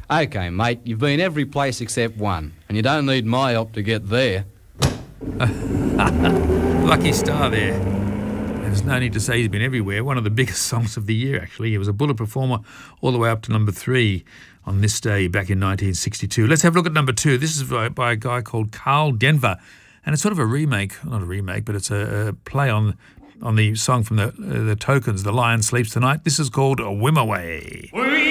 OK, mate, you've been every place except one, and you don't need my help to get there. Lucky star there. There's no need to say he's been everywhere. One of the biggest songs of the year, actually. He was a Bullet performer all the way up to number 3 on this day back in 1962. Let's have a look at number 2. This is by a guy called Carl Denver, and it's sort of a remake, not a remake, but it's a play on the song from the Tokens, The Lion Sleeps Tonight. This is called Whim Away.